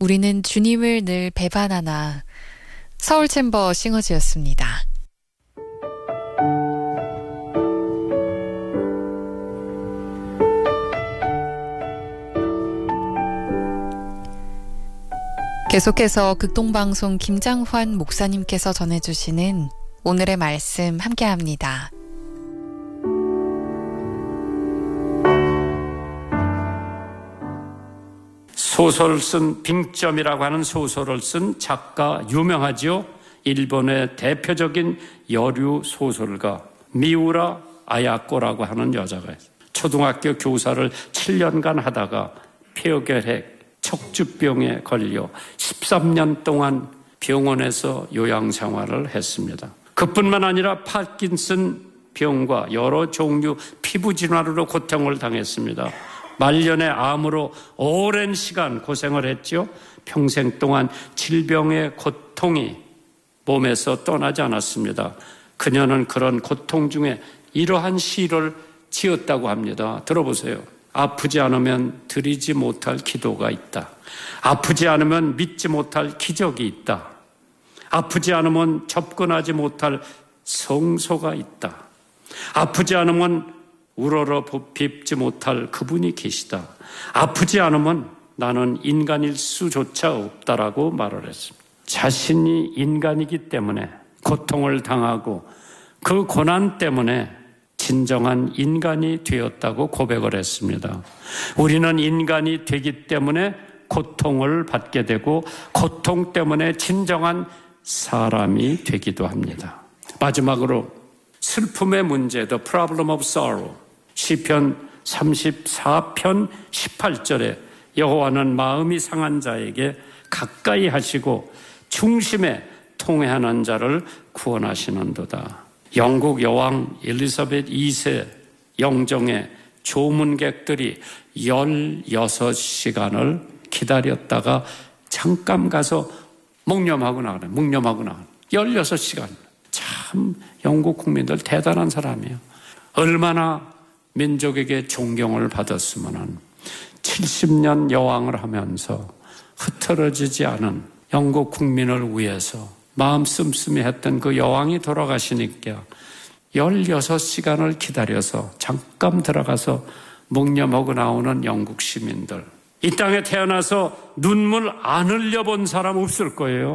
우리는 주님을 늘 배반하나. 서울챔버 싱어즈였습니다. 계속해서 극동방송 김장환 목사님께서 전해주시는 오늘의 말씀 함께합니다. 소설을 쓴 빙점이라고 하는 소설을 쓴 작가 유명하죠. 일본의 대표적인 여류 소설가 미우라 아야코라고 하는 여자가 있어요. 초등학교 교사를 7년간 하다가 폐결핵, 척추병에 걸려 13년 동안 병원에서 요양 생활을 했습니다. 그뿐만 아니라 파킨슨 병과 여러 종류 피부 질환으로 고통을 당했습니다. 말년의 암으로 오랜 시간 고생을 했죠. 평생 동안 질병의 고통이 몸에서 떠나지 않았습니다. 그녀는 그런 고통 중에 이러한 시를 지었다고 합니다. 들어보세요. 아프지 않으면 드리지 못할 기도가 있다. 아프지 않으면 믿지 못할 기적이 있다. 아프지 않으면 접근하지 못할 성소가 있다. 아프지 않으면 우러러 뵙지 못할 그분이 계시다. 아프지 않으면 나는 인간일 수조차 없다라고 말을 했습니다. 자신이 인간이기 때문에 고통을 당하고 그 고난 때문에 진정한 인간이 되었다고 고백을 했습니다. 우리는 인간이 되기 때문에 고통을 받게 되고 고통 때문에 진정한 사람이 되기도 합니다. 마지막으로 슬픔의 문제, The Problem of Sorrow. 시편 34편 18절에 여호와는 마음이 상한 자에게 가까이 하시고 중심에 통회하는 자를 구원하시는도다. 영국 여왕 엘리자베트 2세 영정의 조문객들이 16시간을 기다렸다가 잠깐 가서 묵념하고 나가네. 16시간. 참 영국 국민들 대단한 사람이에요. 얼마나 민족에게 존경을 받았으면 70년 여왕을 하면서 흐트러지지 않은 영국 국민을 위해서 마음 씀씀이 했던 그 여왕이 돌아가시니까 16시간을 기다려서 잠깐 들어가서 묵념하고 나오는 영국 시민들. 이 땅에 태어나서 눈물 안 흘려본 사람 없을 거예요.